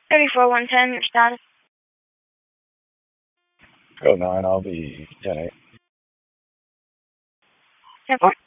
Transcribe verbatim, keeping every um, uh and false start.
thirty-four one ten, your status. Go nine, I'll be ten eight. ten four.